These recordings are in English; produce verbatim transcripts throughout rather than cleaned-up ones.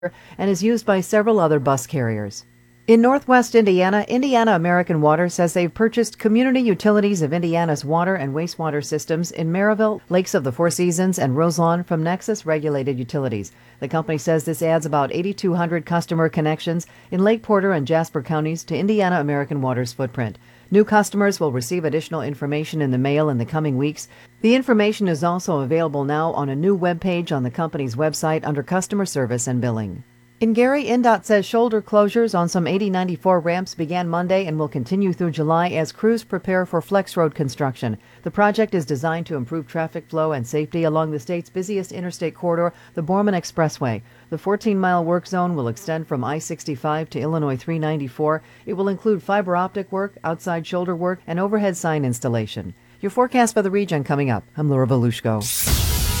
and is used by several other bus carriers. In Northwest Indiana, Indiana American Water says they've purchased Community Utilities of Indiana's water and wastewater systems in Maryville, Lakes of the Four Seasons, and Roselawn from Nexus Regulated Utilities. The company says this adds about eighty-two hundred customer connections in Lake Porter and Jasper counties to Indiana American Water's footprint. New customers will receive additional information in the mail in the coming weeks. The information is also available now on a new webpage on the company's website under Customer Service and Billing. In Gary, N D O T says shoulder closures on some eighty ninety-four ramps began Monday and will continue through July as crews prepare for Flex Road construction. The project is designed to improve traffic flow and safety along the state's busiest interstate corridor, the Borman Expressway. The fourteen-mile work zone will extend from I sixty-five to Illinois three ninety-four. It will include fiber optic work, outside shoulder work, and overhead sign installation. Your forecast for the region coming up. I'm Laura Volushko.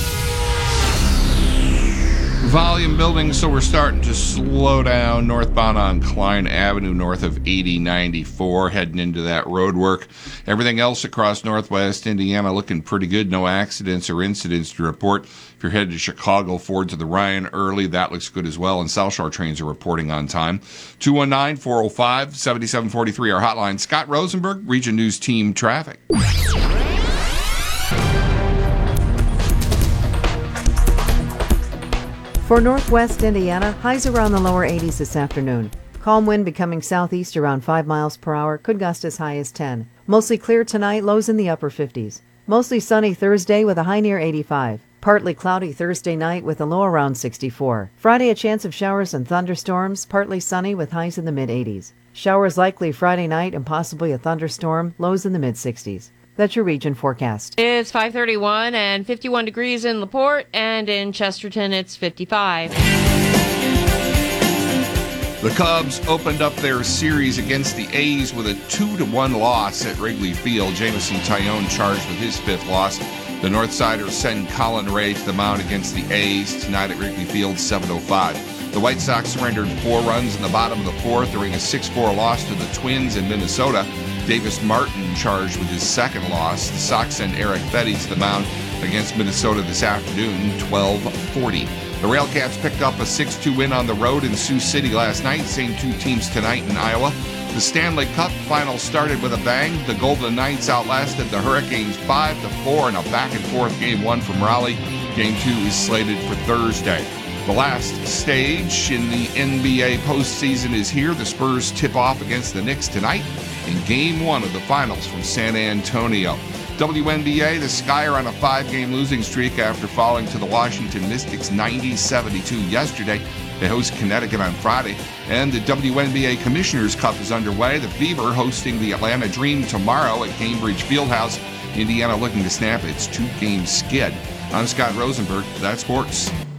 Volume building, so we're starting to slow down northbound on Klein Avenue north of eighty ninety-four, heading into that road work. Everything else across northwest Indiana looking pretty good. No accidents or incidents to report. If you're headed to Chicago, Ford to the Ryan early, that looks good as well. And South Shore trains are reporting on time. two one nine, four oh five, seven seven four three, our hotline. Scott Rosenberg, Region News Team Traffic. For northwest Indiana, highs around the lower eighties this afternoon. Calm wind becoming southeast around five miles per hour, could gust as high as ten. Mostly clear tonight, lows in the upper fifties. Mostly sunny Thursday with a high near eighty-five. Partly cloudy Thursday night with a low around sixty-four. Friday, a chance of showers and thunderstorms, partly sunny with highs in the mid-eighties. Showers likely Friday night and possibly a thunderstorm, lows in the mid-sixties. That's your region forecast. It's five thirty-one and fifty-one degrees in LaPorte, and in Chesterton it's fifty-five. The Cubs opened up their series against the A's with a two to one loss at Wrigley Field. Jamison Tyone charged with his fifth loss. The Northsiders send Colin Ray to the mound against the A's tonight at Wrigley Field, seven oh five. The White Sox surrendered four runs in the bottom of the fourth during a six four loss to the Twins in Minnesota. Davis Martin charged with his second loss. The Sox send Eric Betty to the mound against Minnesota this afternoon, twelve forty. The Railcats picked up a six two win on the road in Sioux City last night. Same two teams tonight in Iowa. The Stanley Cup final started with a bang. The Golden Knights outlasted the Hurricanes five to four in a back-and-forth game one from Raleigh. Game two is slated for Thursday. The last stage in the N B A postseason is here. The Spurs tip off against the Knicks tonight in Game one of the finals from San Antonio. W N B A, the Sky are on a five-game losing streak after falling to the Washington Mystics ninety seventy-two yesterday. They host Connecticut on Friday. And the W N B A Commissioners' Cup is underway. The Fever hosting the Atlanta Dream tomorrow at Cambridge Fieldhouse. Indiana looking to snap its two-game skid. I'm Scott Rosenberg. That's sports.